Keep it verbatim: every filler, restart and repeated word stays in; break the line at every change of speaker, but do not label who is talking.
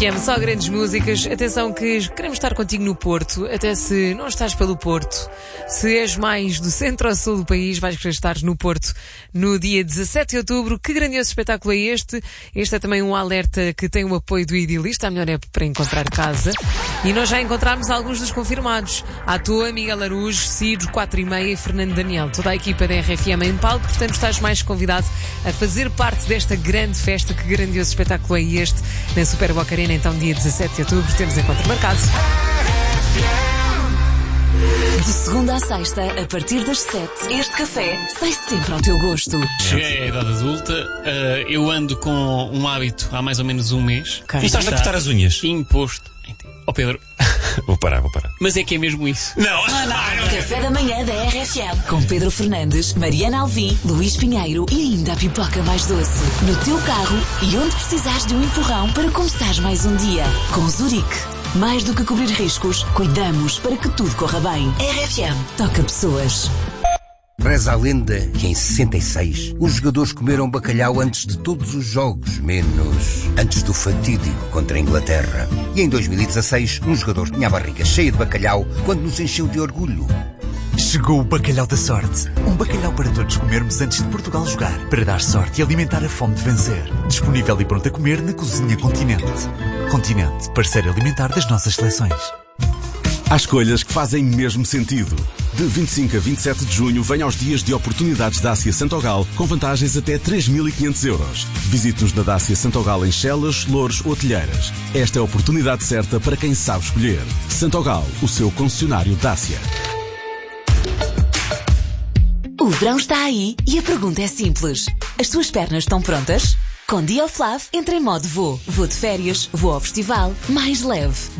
F M, só grandes músicas. Atenção que queremos estar contigo no Porto, até se não estás pelo Porto. Se és mais do centro ao sul do país, vais querer estar no Porto no dia dezassete de outubro. Que grandioso espetáculo é este? Este é também um alerta que tem o apoio do Idilista, a melhor é para encontrar casa. E nós já encontramos alguns dos confirmados. À toa, Miguel Araújo, Ciro, quatro e meia e Fernando Daniel. Toda a equipa da R F M em palco, portanto estás mais convidado a fazer parte desta grande festa. Que grandioso espetáculo é este? Na Super Boca Arena, então, dia dezassete de outubro, temos encontro marcado.
De segunda à sexta, a partir das sete, este café sai sempre ao teu gosto.
Cheguei à idade adulta, uh, eu ando com um hábito há mais ou menos um mês.
Okay. E estás a cortar as unhas?
Imposto. Ó oh, Pedro.
Vou parar, vou parar.
Mas é que é mesmo isso.
Não!
não, não. Café da manhã da R F M. Com Pedro Fernandes, Mariana Alvim, Luís Pinheiro e ainda a pipoca mais doce. No teu carro e onde precisares de um empurrão para começares mais um dia. Com Zurique. Mais do que cobrir riscos, cuidamos para que tudo corra bem. R F M. Toca pessoas.
Reza a lenda que em sessenta e seis os jogadores comeram bacalhau antes de todos os jogos, menos antes do fatídico contra a Inglaterra. E em dois mil e dezasseis um jogador tinha a barriga cheia de bacalhau quando nos encheu de orgulho.
Chegou o bacalhau da sorte. Um bacalhau para todos comermos antes de Portugal jogar. Para dar sorte e alimentar a fome de vencer. Disponível e pronto a comer na Cozinha Continente. Continente, parceiro alimentar das nossas seleções.
Há escolhas que fazem mesmo sentido. De vinte e cinco a vinte e sete de junho, venha aos dias de oportunidades Dacia Santogal, com vantagens até três mil e quinhentos euros. Visite-nos na Dacia Santogal em Chelas, Louros ou Telheiras. Esta é a oportunidade certa para quem sabe escolher. Santogal, o seu concessionário Dacia.
O verão está aí e a pergunta é simples. As tuas pernas estão prontas? Com Dioflav, entra em modo voo. Voo de férias, voo ao festival, mais leve.